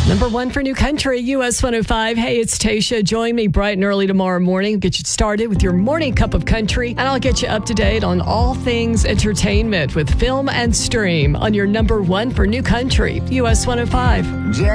Number one for New Country, US 105. Hey, it's Tasha. Join me bright and early tomorrow morning. I'll get you started with your morning cup of country, and I'll get you up to date on all things entertainment with Film and Stream on your number one for New Country, US 105.